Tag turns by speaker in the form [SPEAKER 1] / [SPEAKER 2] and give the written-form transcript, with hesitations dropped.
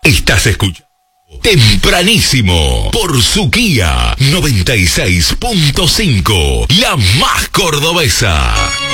[SPEAKER 1] Estás escuchando Tempranísimo por Suquía 96.5, la más cordobesa.